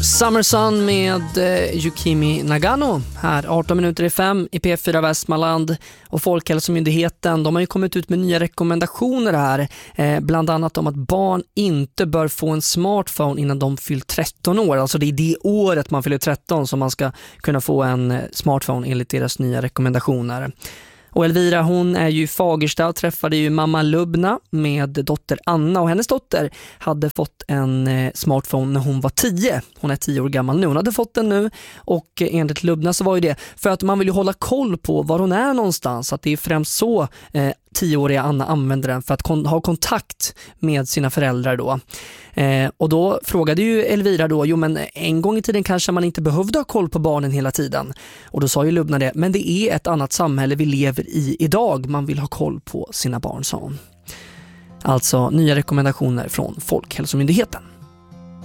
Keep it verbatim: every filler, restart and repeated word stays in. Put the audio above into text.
Summer Sun med eh, Yukimi Nagano här arton minuter i fem i P fyra Västmanland, och Folkhälsomyndigheten, de har ju kommit ut med nya rekommendationer här, eh, bland annat om att barn inte bör få en smartphone innan de fyllt tretton år. Alltså det är det året man fyller tretton som man ska kunna få en smartphone enligt deras nya rekommendationer. Och Elvira, hon är ju i Fagersta och träffade ju mamma Lubna med dotter Anna, och hennes dotter hade fått en smartphone när hon var tio. Hon är tio år gammal nu. Hon hade fått den nu, och enligt Lubna så var ju det för att man vill ju hålla koll på var hon är någonstans. Att det är främst så eh, tioåriga Anna använder den, för att kon- ha kontakt med sina föräldrar då. Eh, och då frågade ju Elvira då, jo men en gång i tiden kanske man inte behövde ha koll på barnen hela tiden. Och då sa ju Lubna det, men det är ett annat samhälle vi lever i idag. Man vill ha koll på sina barn, sa hon. Alltså nya rekommendationer från Folkhälsomyndigheten.